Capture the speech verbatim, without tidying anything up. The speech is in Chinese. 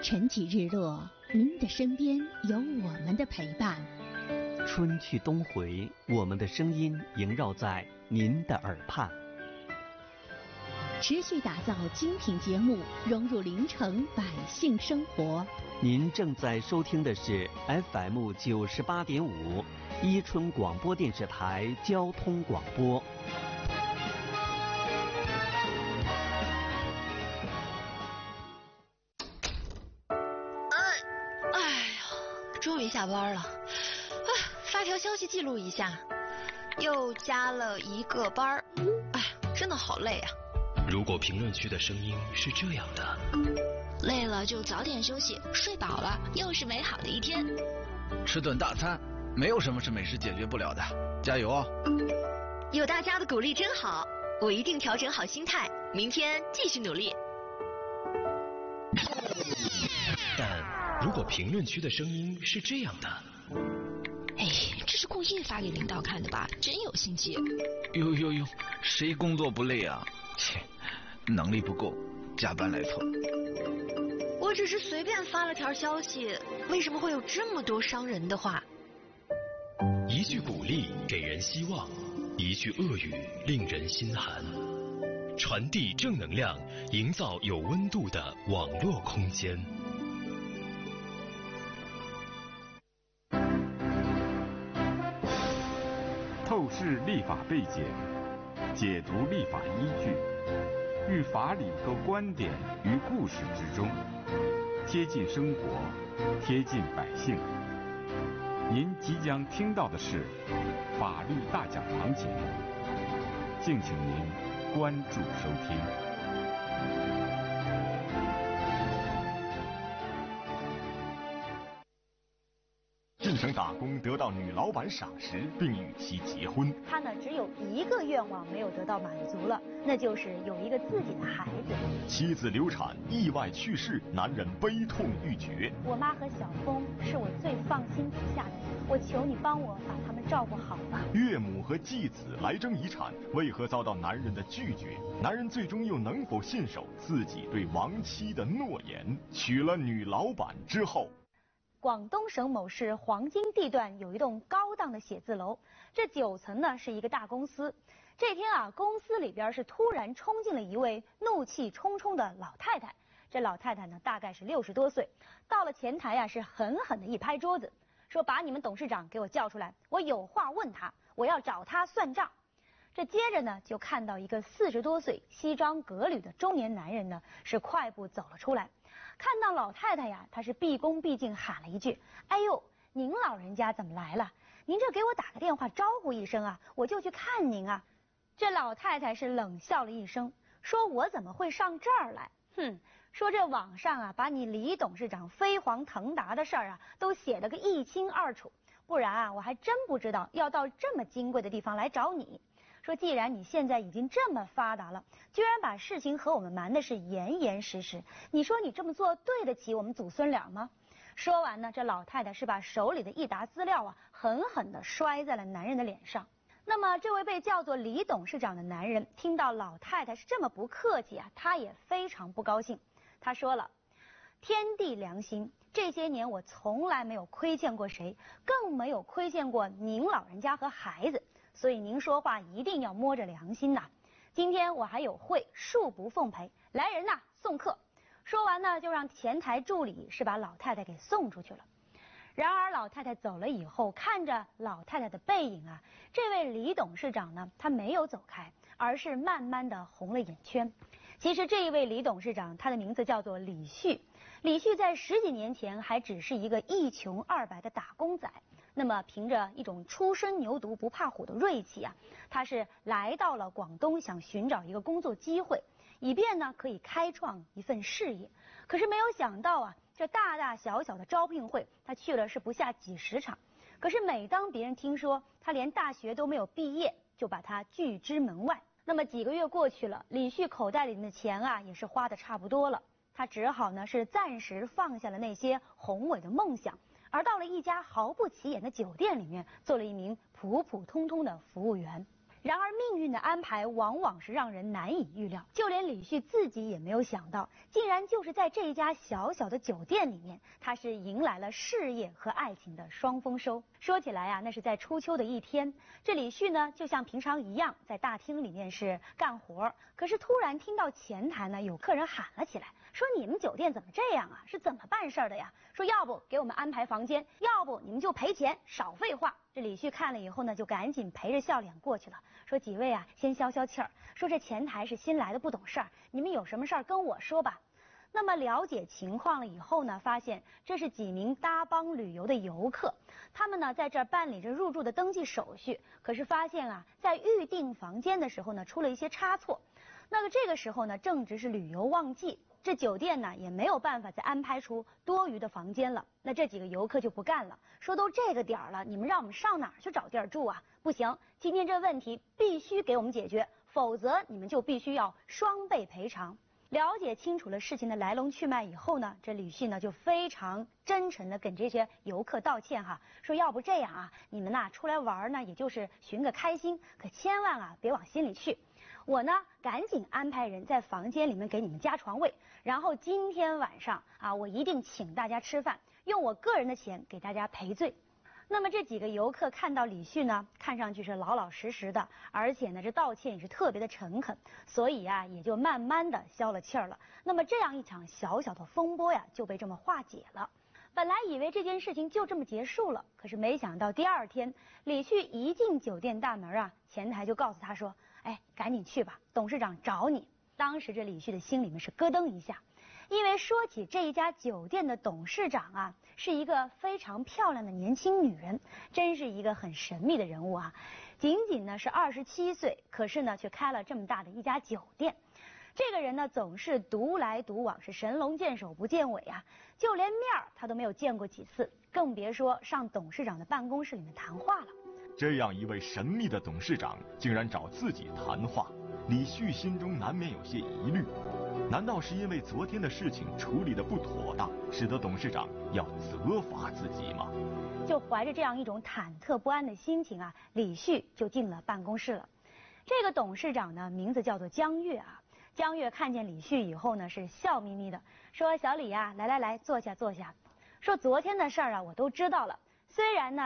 晨起日落，您的身边有我们的陪伴。 春去冬回，我们的声音萦绕在您的耳畔。 持续打造精品节目，融入临城百姓生活。 您正在收听的是 F M 九十八点五，伊春广播电视台交通广播。 终于下班了，啊，发条消息记录一下，又加了一个班儿，哎，真的好累啊。 如果评论区的声音是这样的， 累了就早点休息，睡饱了又是美好的一天。 吃顿大餐，没有什么是美食解决不了的，加油哦！ 有大家的鼓励真好，我一定调整好心态，明天继续努力。 但如果评论区的声音是这样的， 哎，这是故意发给领导看的吧？真有心机。 呦呦呦，谁工作不累啊？切，能力不够，加班来凑。 我只是随便发了条消息，为什么会有这么多伤人的话？ 一句鼓励给人希望，一句恶语令人心寒。传递正能量，营造有温度的网络空间。 透视立法背景，解读立法依据，寓法理和观点于故事之中，贴近生活，贴近百姓。您即将听到的是法律大讲堂节目，敬请您关注收听。 晋城打工得到女老板赏识，并与其结婚。 他呢，只有一个愿望没有得到满足了，那就是有一个自己的孩子。 妻子流产意外去世，男人悲痛欲绝。 我妈和小峰是我最放心不下的，我求你帮我把他们照顾好吧。 岳母和继子来争遗产，为何遭到男人的拒绝？男人最终又能否信守自己对亡妻的诺言？娶了女老板之后。 广东省某市黄金地段有一栋高档的写字楼，这九层呢是一个大公司。这天啊，公司里边是突然冲进了一位怒气冲冲的老太太。这老太太呢大概是六十多岁，到了前台啊是狠狠的一拍桌子，说把你们董事长给我叫出来，我有话问他，我要找他算账。这接着呢就看到一个四十多岁西装革履的中年男人呢是快步走了出来。看到老太太呀，他是毕恭毕敬喊了一句：“哎呦，您老人家怎么来了？您这给我打个电话招呼一声啊，我就去看您啊。”这老太太是冷笑了一声，说：“我怎么会上这儿来？哼，说这网上啊，把你李董事长飞黄腾达的事儿啊，都写得个一清二楚，不然啊，我还真不知道要到这么金贵的地方来找你。说既然你现在已经这么发达了，居然把事情和我们瞒的是严严实实，你说你这么做对得起我们祖孙俩吗？”说完呢，这老太太是把手里的一沓资料啊狠狠地摔在了男人的脸上。那么这位被叫做李董事长的男人听到老太太是这么不客气啊，他也非常不高兴。他说了：“天地良心，这些年我从来没有亏欠过谁，更没有亏欠过您老人家和孩子，所以您说话一定要摸着良心呐。今天我还有会，恕不奉陪，来人呐，送客。”说完呢，就让前台助理是把老太太给送出去了。然而老太太走了以后，看着老太太的背影啊，这位李董事长呢，他没有走开，而是慢慢的红了眼圈。其实这一位李董事长，他的名字叫做李旭。李旭在十几年前还只是一个一穷二白的打工仔。那么凭着一种初生牛犊不怕虎的锐气啊，他是来到了广东，想寻找一个工作机会，以便呢可以开创一份事业。可是没有想到啊，这大大小小的招聘会，他去了是不下几十场。可是每当别人听说他连大学都没有毕业，就把他拒之门外。那么几个月过去了，李旭口袋里的钱啊也是花的差不多了，他只好呢是暂时放下了那些宏伟的梦想，而到了一家毫不起眼的酒店里面做了一名普普通通的服务员。 然而命运的安排往往是让人难以预料，就连李旭自己也没有想到，竟然就是在这一家小小的酒店里面，他是迎来了事业和爱情的双丰收。说起来啊，那是在初秋的一天，这李旭呢就像平常一样在大厅里面是干活，可是突然听到前台呢有客人喊了起来，说你们酒店怎么这样啊？是怎么办事的呀？说要不给我们安排房间，要不你们就赔钱，少废话。这李旭看了以后呢，就赶紧陪着笑脸过去了，说几位啊，先消消气儿，说这前台是新来的，不懂事儿，你们有什么事儿跟我说吧。那么了解情况了以后呢，发现这是几名搭帮旅游的游客，他们呢在这儿办理着入住的登记手续，可是发现啊，在预订房间的时候呢，出了一些差错。那个这个时候呢，正值是旅游旺季，这酒店呢也没有办法再安排出多余的房间了。那这几个游客就不干了，说都这个点儿了，你们让我们上哪儿去找地儿住啊？不行，今天这问题必须给我们解决，否则你们就必须要双倍赔偿。了解清楚了事情的来龙去脉以后呢，这李旭呢就非常真诚的跟这些游客道歉哈，说要不这样啊，你们呐出来玩呢，也就是寻个开心，可千万啊别往心里去。我呢赶紧安排人在房间里面给你们加床位，然后今天晚上啊，我一定请大家吃饭，用我个人的钱给大家赔罪。那么这几个游客看到李旭呢，看上去是老老实实的，而且呢这道歉也是特别的诚恳，所以啊也就慢慢的消了气儿了。那么这样一场小小的风波呀，就被这么化解了。本来以为这件事情就这么结束了，可是没想到第二天，李旭一进酒店大门啊，前台就告诉他说，哎，赶紧去吧，董事长找你。当时这李旭的心里面是咯噔一下，因为说起这一家酒店的董事长啊，是一个非常漂亮的年轻女人，真是一个很神秘的人物啊。仅仅呢是二十七岁，可是呢却开了这么大的一家酒店。这个人呢总是独来独往，是神龙见首不见尾啊，就连面儿他都没有见过几次，更别说上董事长的办公室里面谈话了。 这样一位神秘的董事长竟然找自己谈话，李旭心中难免有些疑虑。难道是因为昨天的事情处理的不妥当，使得董事长要责罚自己吗？ 就怀着这样一种忐忑不安的心情啊，李旭就进了办公室了。这个董事长呢，名字叫做江月啊。江月看见李旭以后呢，是笑眯眯的说：“小李呀、啊，来来来，坐下坐下。说昨天的事儿啊，我都知道了。虽然呢。”